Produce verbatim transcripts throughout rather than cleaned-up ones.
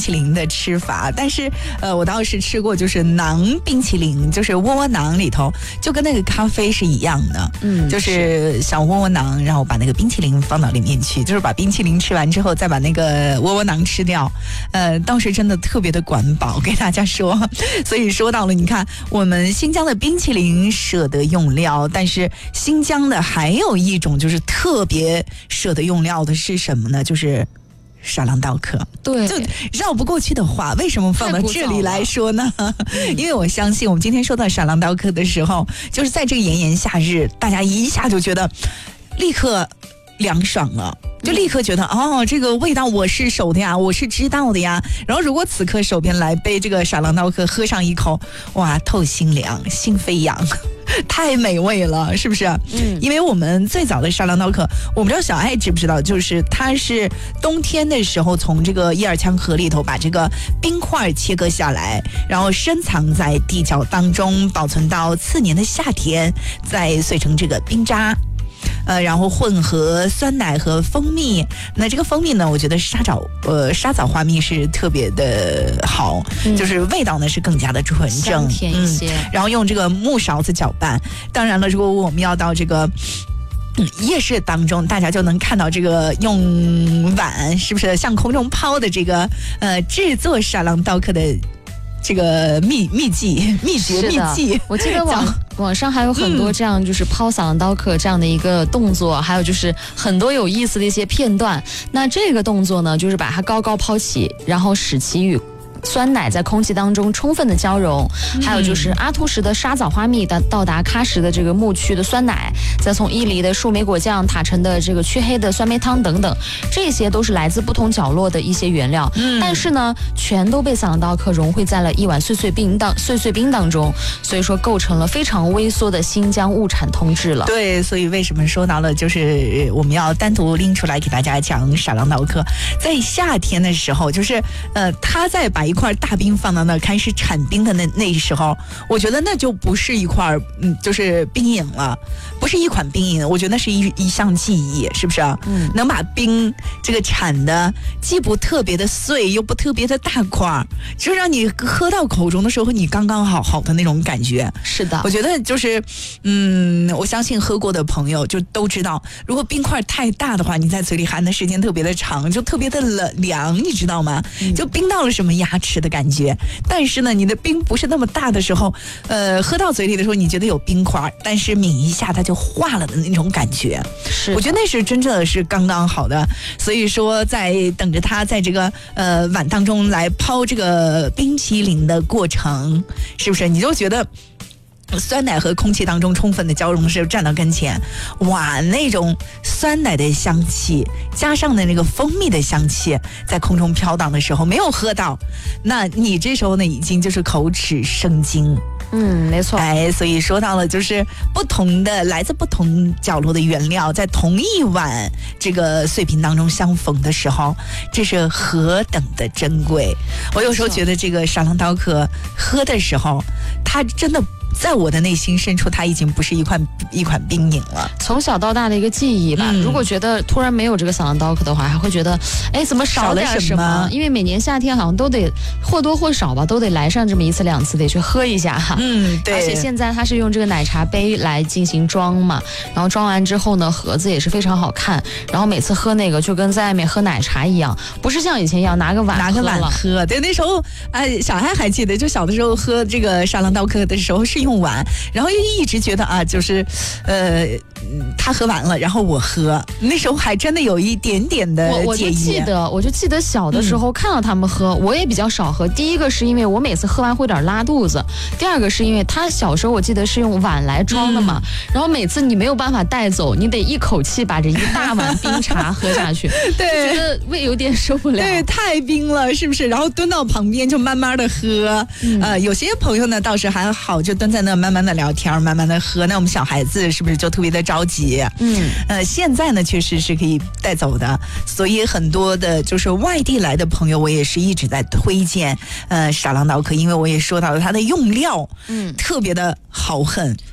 淇淋的吃法，但是呃，我倒是吃过，就是馕冰淇淋，就是窝窝囊里头就跟那个咖啡是一样的，嗯，就是小窝窝囊，然后把那个冰淇淋放到里面去，就是把冰淇淋吃完之后，再把那个窝窝囊吃掉，呃，倒是真的特别的管饱，给大家说。所以说到了，你看我们新疆的冰淇淋舍得用料，但是新疆的还有一种就是特别舍得用料的是什么呢？就是沙朗刀客。 对， 就绕不过去的话，为什么放到这里来说呢？因为我相信我们今天说到沙朗刀客的时候，就是在这个炎炎夏日，大家一下就觉得立刻凉爽了，就立刻觉得、嗯、哦，这个味道我是熟的呀，我是知道的呀。然后如果此刻手边来杯这个沙朗刀客，喝上一口，哇，透心凉，心飞扬，太美味了，是不是？嗯，因为我们最早的沙朗刀客，我不知道小爱知不知道，就是它是冬天的时候从这个叶尔羌河里头把这个冰块切割下来，然后深藏在地窖当中，保存到次年的夏天，再碎成这个冰渣。呃，然后混合酸奶和蜂蜜，那这个蜂蜜呢，我觉得沙枣呃沙枣花蜜是特别的好、嗯，就是味道呢是更加的纯正， 甜一些、 嗯。然后用这个木勺子搅拌。当然了，如果我们要到这个嗯夜市当中，大家就能看到这个用碗是不是向空中抛的这个呃制作沙朗刀客的。这个秘秘籍、秘诀、秘籍， 我记得网网上还有很多这样，就是抛沙朗刀客这样的一个动作、嗯，还有就是很多有意思的一些片段。那这个动作呢，就是把它高高抛起，然后使其与酸奶在空气当中充分的交融、嗯、还有就是阿图什的沙枣花蜜到达喀什的这个牧区的酸奶，再从伊犁的树莓果酱、塔城的这个黢黑的酸梅汤等等，这些都是来自不同角落的一些原料、嗯、但是呢全都被沙朗刀客融汇在了一碗碎碎冰当碎碎冰当中，所以说构成了非常微缩的新疆物产通治了。 对，所以为什么说到了就是我们要单独拎出来给大家讲沙朗刀客，在夏天的时候，就是呃他在把一块大冰放到那开始产冰的那那时候，我觉得那就不是一块嗯，就是冰饮了，不是一款冰饮，我觉得那是一一项技艺，是不是？嗯，能把冰这个产的既不特别的碎，又不特别的大块，就让你喝到口中的时候，你刚刚好好的那种感觉。 是的， 我觉得就是，嗯，我相信喝过的朋友就都知道，如果冰块太大的话，你在嘴里含的时间特别的长，就特别的冷凉，你知道吗？嗯、就冰到了什么牙齿的感觉。但是呢，你的冰不是那么大的时候，呃，喝到嘴里的时候，你觉得有冰块，但是抿一下它就化了的那种感觉。 是， 我觉得那是真正的是刚刚好的。所以说，在等着它在这个呃碗当中来抛这个冰淇淋的过程，是不是你就觉得？酸奶和空气当中充分的交融的时候站到跟前，哇，那种酸奶的香气加上的那个蜂蜜的香气在空中飘荡的时候，没有喝到，那你这时候呢已经就是口齿生津。 嗯，没错。 哎，所以说到了就是不同的来自不同角落的原料在同一碗这个碎冰当中相逢的时候，这是何等的珍贵。我有时候觉得这个沙朗刀客喝的时候，它真的在我的内心深处，它已经不是一款一款冰饮了。 从小到大的一个记忆吧。嗯、如果觉得突然没有这个沙朗刀客的话，还会觉得，哎，怎么少点什么？因为每年夏天好像都得或多或少吧，都得来上这么一次两次，得去喝一下哈。 嗯，对。 而且现在它是用这个奶茶杯来进行装嘛，然后装完之后呢，盒子也是非常好看。然后每次喝那个就跟在外面喝奶茶一样，不是像以前一样拿个碗拿个碗喝。对，那时候哎，小孩还记得，就小的时候喝这个沙朗刀客的时候是用碗，然后又一直觉得啊，就是呃，他喝完了，然后我喝，那时候还真的有一点点的介意。 我我就记得，我就记得小的时候看到他们喝，嗯、我也比较少喝。第一个是因为我每次喝完会有点拉肚子，第二个是因为他小时候我记得是用碗来装的嘛，嗯、然后每次你没有办法带走，你得一口气把这一大碗冰茶喝下去， 对， 觉得胃有点受不了， 对，太冰了，是不是？然后蹲到旁边就慢慢的喝，嗯、呃，有些朋友呢倒是还好，就蹲在那慢慢的聊天，慢慢的喝。那我们小孩子是不是就特别的着急？嗯，呃，现在呢确实是可以带走的，所以很多的就是外地来的朋友，我也是一直在推荐呃沙朗刀客，因为我也说到了它的用料，嗯，特别的豪横。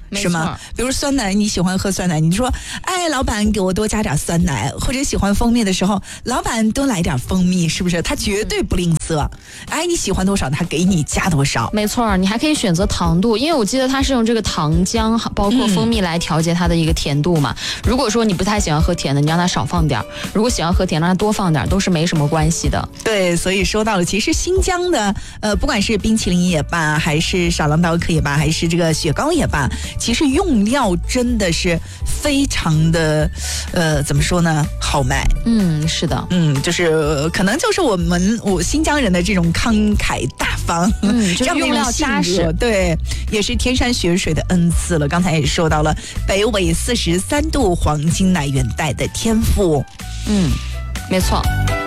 是吗？比如酸奶，你喜欢喝酸奶，你说，哎，老板给我多加点酸奶，或者喜欢蜂蜜的时候，老板多来点蜂蜜，是不是？他绝对不吝啬。哎，你喜欢多少，他给你加多少。 没错，你还可以选择糖度，因为我记得它是用这个糖浆包括蜂蜜来调节它的一个甜度嘛。嗯、如果说你不太喜欢喝甜的，你让它少放点；如果喜欢喝甜，让它多放点，都是没什么关系的。 对，所以说到了，其实新疆的呃，不管是冰淇淋也罢，还是少狼刀客也罢，还是这个雪糕也罢，其实用料真的是非常的呃，怎么说呢，好卖。 嗯，是的， 嗯，就是可能就是我们我新疆人的这种慷慨大方， 嗯，就是用料扎实， 对，也是天山雪水的恩赐了。刚才也说到了北纬四十三度黄金奶源带的天赋， 嗯，没错。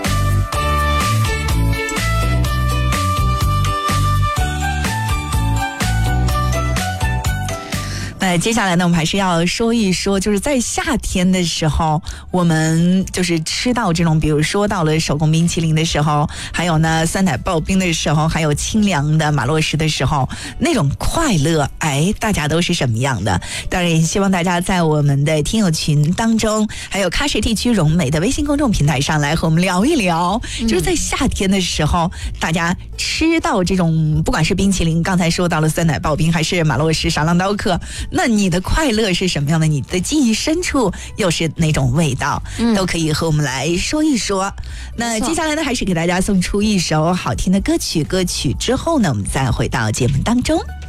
那接下来呢，我们还是要说一说，就是在夏天的时候，我们就是吃到这种，比如说到了手工冰淇淋的时候，还有呢酸奶刨冰的时候，还有清凉的马洛什的时候，那种快乐，哎，大家都是什么样的？当然也希望大家在我们的听友群当中，还有喀什地区融美的微信公众平台上来和我们聊一聊，嗯、就是在夏天的时候，大家吃到这种不管是冰淇淋，刚才说到了酸奶刨冰，还是马洛什、少狼刀客。那你的快乐是什么样的？你的记忆深处又是哪种味道？嗯、都可以和我们来说一说。那接下来呢，还是给大家送出一首好听的歌曲。歌曲之后呢，我们再回到节目当中。